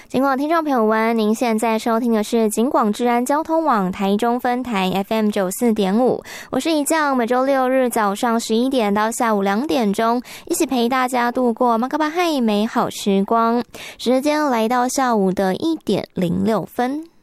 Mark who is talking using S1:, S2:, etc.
S1: 尽管听众朋友们，您现在收听的是警广治安交通网台中分台 FM 94.5，我是一将，每周六日早上11点到下午2点钟，一起陪大家度过马卡巴嗨美好时光。时间来到下午的1点06分。